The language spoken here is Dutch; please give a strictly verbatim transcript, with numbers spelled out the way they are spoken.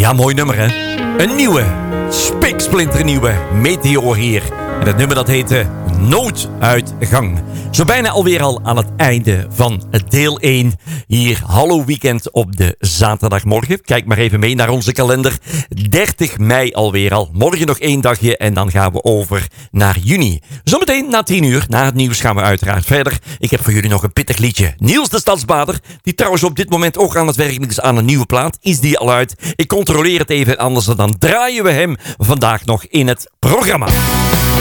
Ja, mooi nummer, hè? Een nieuwe, spiksplinternieuwe Meteor hier. En het nummer dat heette Nooduitgang. Zo bijna alweer al aan het einde van deel één. Hier, Hallo Weekend op de zaterdagmorgen. Kijk maar even mee naar onze kalender. dertig mei alweer al. Morgen nog één dagje en dan gaan we over naar juni. Zometeen na tien uur, na het nieuws, gaan we uiteraard verder. Ik heb voor jullie nog een pittig liedje. Niels de Stadsbader, die trouwens op dit moment ook aan het werken is aan een nieuwe plaat. Is die al uit? Ik controleer het even, anders dan draaien we hem vandaag nog in het programma.